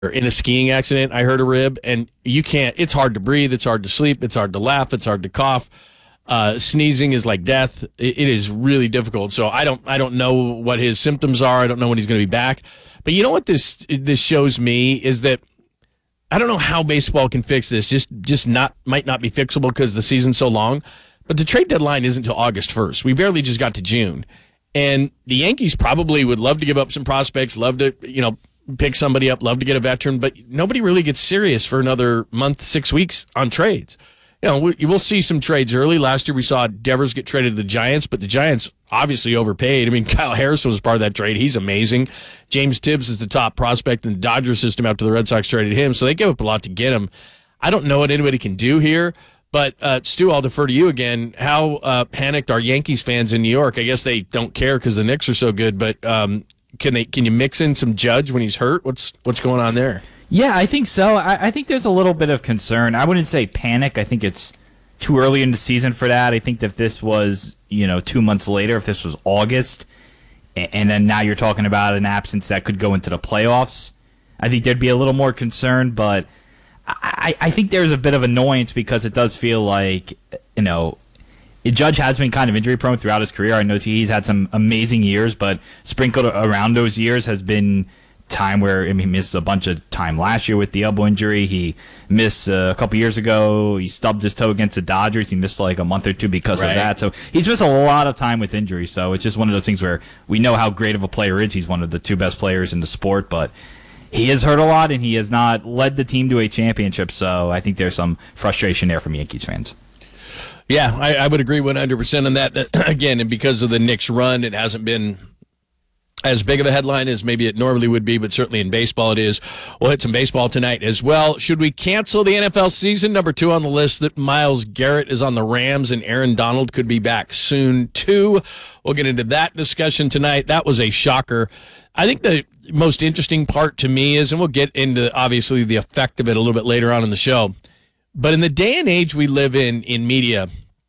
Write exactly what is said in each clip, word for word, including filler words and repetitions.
in a skiing accident. I hurt a rib, and you can't. It's hard to breathe. It's hard to sleep. It's hard to laugh. It's hard to cough. Uh, sneezing is like death. It, it is really difficult. So I don't. I don't know what his symptoms are. I don't know when he's going to be back. But you know what this this shows me is that I don't know how baseball can fix this. Just just not might not be fixable because the season's so long. But the trade deadline isn't until August first. We barely just got to June. And the Yankees probably would love to give up some prospects, love to, you know, pick somebody up, love to get a veteran, but nobody really gets serious for another month, six weeks on trades. You know, we, we'll see some trades early. Last year we saw Devers get traded to the Giants, but the Giants obviously overpaid. I mean, Kyle Harrison was part of that trade. He's amazing. James Tibbs is the top prospect in the Dodger system after the Red Sox traded him, so they gave up a lot to get him. I don't know what anybody can do here. But, uh, Stu, I'll defer to you again. How uh, panicked are Yankees fans in New York? I guess they don't care because the Knicks are so good, but um, can they? Can you mix in some Judge when he's hurt? What's what's going on there? Yeah, I think so. I, I think there's a little bit of concern. I wouldn't say panic. I think it's too early in the season for that. I think that if this was, you know, two months later, if this was August, and, and then now you're talking about an absence that could go into the playoffs, I think there'd be a little more concern, but I, I think there's a bit of annoyance because it does feel like, you know, Judge has been kind of injury prone throughout his career. I know he's had some amazing years, but sprinkled around those years has been time where, I mean, he missed a bunch of time last year with the elbow injury. He missed uh, a couple years ago. He stubbed his toe against the Dodgers. He missed like a month or two because right. of that. So he's missed a lot of time with injury. So it's just one of those things where we know how great of a player he is. He's one of the two best players in the sport, but he has hurt a lot, and he has not led the team to a championship, so I think there's some frustration there from Yankees fans. Yeah, I, I would agree one hundred percent on that. Again, and because of the Knicks' run, it hasn't been as big of a headline as maybe it normally would be, but certainly in baseball it is. We'll hit some baseball tonight as well. Should we cancel the N F L season? Number two on the list, that Myles Garrett is on the Rams, and Aaron Donald could be back soon, too. We'll get into that discussion tonight. That was a shocker. I think the most interesting part to me is, and we'll get into obviously the effect of it a little bit later on in the show, but in the day and age we live in in media,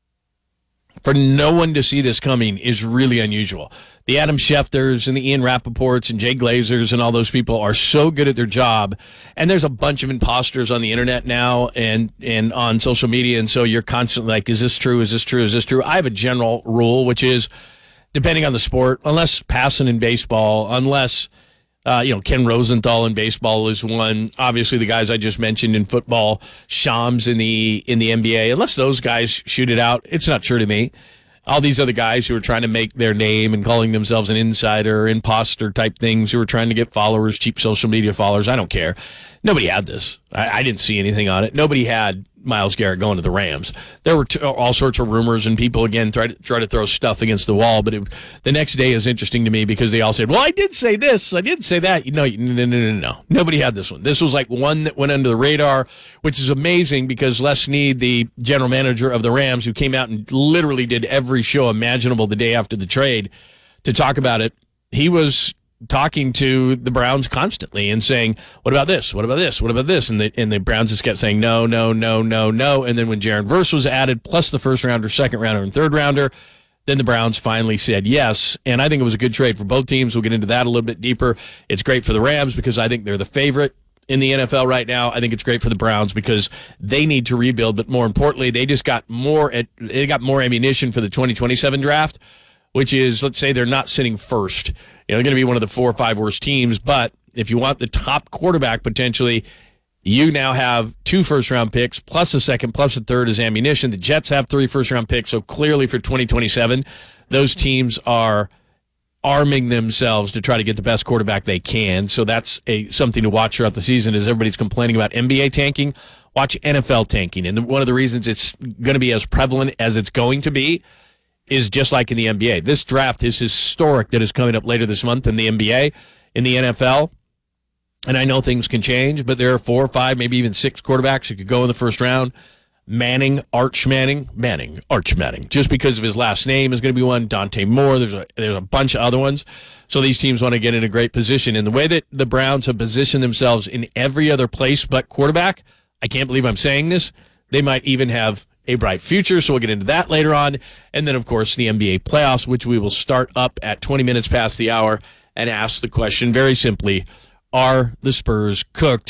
for no one to see this coming is really unusual. The Adam Schefters and the Ian Rappaports and Jay Glazers and all those people are so good at their job, and there's a bunch of imposters on the internet now and and on social media, and so you're constantly like, is this true, is this true, is this true? I have a general rule, which is, depending on the sport, unless passing in baseball, unless Uh, you know, Ken Rosenthal in baseball is one. Obviously, the guys I just mentioned in football, Shams in the in the N B A. Unless those guys shoot it out, it's not true to me. All these other guys who are trying to make their name and calling themselves an insider, imposter type things, who are trying to get followers, cheap social media followers, I don't care. Nobody had this. I, I didn't see anything on it. Nobody had Myles Garrett going to the Rams. There were t- all sorts of rumors, and people, again, try to, try to throw stuff against the wall. But it, the next day is interesting to me because they all said, well, I did say this, I did say that. You know, no, no, no, no, no. Nobody had this one. This was like one that went under the radar, which is amazing because Les Snead, the general manager of the Rams, who came out and literally did every show imaginable the day after the trade to talk about it, he was talking to the Browns constantly and saying, what about this? What about this? What about this? And the, and the Browns just kept saying, no, no, no, no, no. And then when Jaron Verse was added, plus the first rounder, second rounder, and third rounder, then the Browns finally said yes. And I think it was a good trade for both teams. We'll get into that a little bit deeper. It's great for the Rams because I think they're the favorite in the N F L right now. I think it's great for the Browns because they need to rebuild. But more importantly, they just got more, they got more ammunition for the twenty twenty-seven draft, which is, let's say they're not sitting first. You know, they're going to be one of the four or five worst teams, but if you want the top quarterback potentially, you now have two first-round picks, plus a second, plus a third as ammunition. The Jets have three first-round picks, so clearly for twenty twenty-seven, those teams are arming themselves to try to get the best quarterback they can. So that's a something to watch throughout the season. As everybody's complaining about N B A tanking, watch N F L tanking. And one of the reasons it's going to be as prevalent as it's going to be is just like in the N B A. This draft is historic that is coming up later this month in the N B A. In the N F L, and I know things can change, but there are four or five, maybe even six quarterbacks who could go in the first round. Manning, Arch Manning, Manning, Arch Manning, just because of his last name is going to be one. Dante Moore, there's a there's a bunch of other ones. So these teams want to get in a great position. And the way that the Browns have positioned themselves in every other place but quarterback, I can't believe I'm saying this, they might even have a bright future. So we'll get into that later on. And then, of course, the N B A playoffs, which we will start up at twenty minutes past the hour and ask the question very simply, are the Spurs cooked?